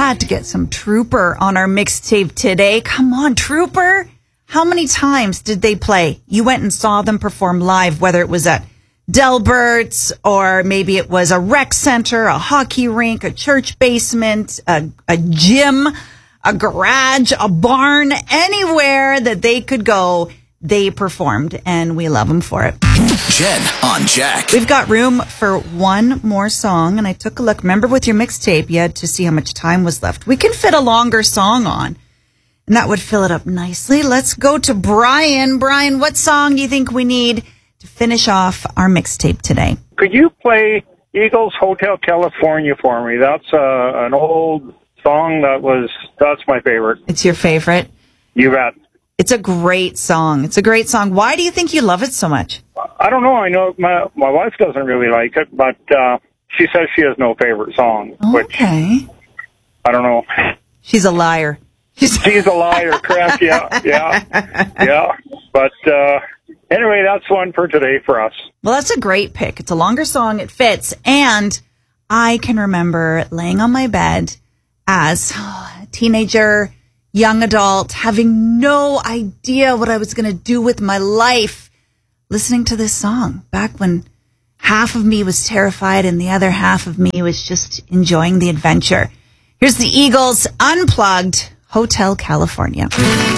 had to get some Trooper on our mixtape today. Come on, Trooper. How many times did they play? You went and saw them perform live, whether it was at Delbert's or maybe it was a rec center, a hockey rink, a church basement, a gym, a garage, a barn, anywhere that they could go, they performed, and we love them for it. Jen on Jack. We've got room for one more song, and I took a look. Remember, with your mixtape, you had to see how much time was left. We can fit a longer song on, and that would fill it up nicely. Let's go to Brian. Brian, what song do you think we need to finish off our mixtape today? Could you play Eagles Hotel California for me? That's an old song that's my favorite. It's your favorite? You bet. It's a great song. It's a great song. Why do you think you love it so much? I don't know. I know my wife doesn't really like it, but she says she has no favorite song. Okay. Which, I don't know. She's a liar. She's a liar, correct? Yeah. But anyway, that's one for today for us. Well, that's a great pick. It's a longer song. It fits. And I can remember laying on my bed as a teenager, young adult, having no idea what I was going to do with my life, listening to this song back when half of me was terrified and the other half of me was just enjoying the adventure. Here's the Eagles Unplugged, Hotel California.